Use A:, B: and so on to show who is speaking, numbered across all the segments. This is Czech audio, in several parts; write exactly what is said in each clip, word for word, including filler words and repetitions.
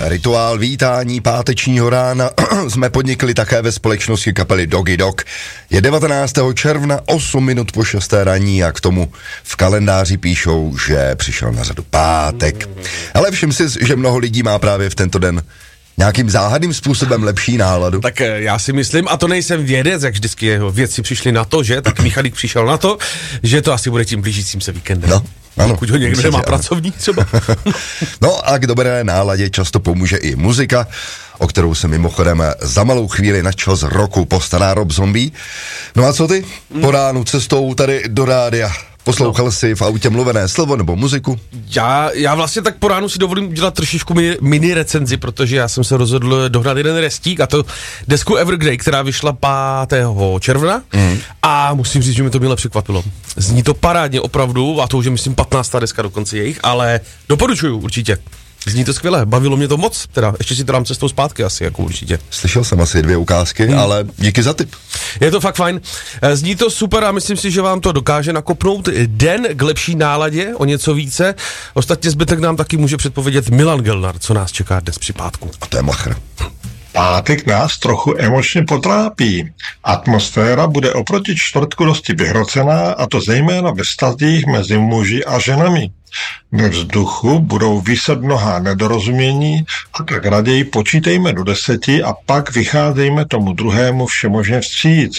A: rituál vítání pátečního rána jsme podnikli také ve společnosti kapely Doggy Dog. Je devatenáctého června, osm minut po šesté raní a k tomu v kalendáři píšou, že přišel na řadu pátek. Ale všim si, že mnoho lidí má právě v tento den nějakým záhadným způsobem lepší náladu.
B: Tak já si myslím, a to nejsem vědec, jak vždycky jeho vědci přišli na to, že, tak Michalík přišel na to, že to asi bude tím blížícím se víkendem.
A: No, ano.
B: Pokud ho někdo má pracovní třeba.
A: No a k dobré náladě často pomůže i muzika, o kterou se mimochodem za malou chvíli na čas roku postará Rob Zombie. No a co ty? Po ránu cestou tady do rádia. Poslouchal no. jsi v autě mluvené slovo nebo muziku?
B: Já, já vlastně tak po ránu si dovolím udělat trošičku mini, mini recenzi, protože já jsem se rozhodl dohnat jeden restík, a to desku Evergrey, která vyšla pátého června mm. a musím říct, že mi to milé překvapilo. Zní to parádně opravdu, a to už je myslím patnáctá deska dokonce jejich, ale doporučuju určitě. Zní to skvěle, bavilo mě to moc, teda ještě si to dám cestou zpátky asi, jako určitě.
A: Slyšel jsem asi dvě ukázky, hmm. ale díky za tip.
B: Je to fakt fajn. Zní to super a myslím si, že vám to dokáže nakopnout den k lepší náladě, o něco více. Ostatně zbytek nám taky může předpovědět Milan Gelnar, co nás čeká dnes při pátku.
A: A to je machr.
C: Pátek nás trochu emočně potrápí. Atmosféra bude oproti čtvrtku dosti vyhrocená, a to zejména ve vztazích mezi muži a ženami. Ve vzduchu budou viset mnohá nedorozumění, a tak raději počítejme do deseti a pak vycházejme tomu druhému všemožně vstříc.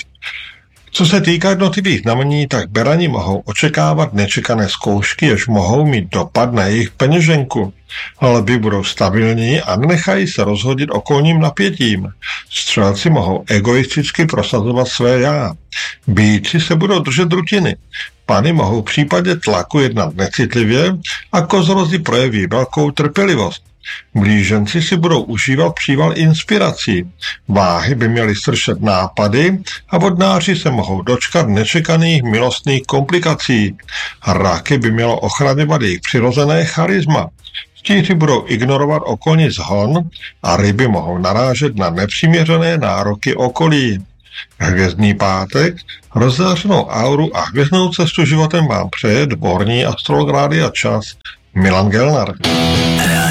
C: Co se týká jednotlivých znamení, tak berani mohou očekávat nečekané zkoušky, jež mohou mít dopad na jejich peněženku. Ale by budou stabilní a nenechají se rozhodit okolním napětím. Střelci mohou egoisticky prosazovat své já. Býci se budou držet rutiny. Pany mohou v případě tlaku jednat necitlivě a kozorozy projeví velkou trpělivost. Blíženci si budou užívat příval inspirací. Váhy by měly sršet nápady a vodnáři se mohou dočkat nečekaných milostných komplikací. Raky by mělo ochraňovat jejich přirozené charisma. Štíři budou ignorovat okolní zhon a ryby mohou narážet na nepřiměřené nároky okolí. Hvězdný pátek, rozzářenou auru a hvězdnou cestu životem vám přeje dvorní astrolog Rádia Čas Milan Gelnar.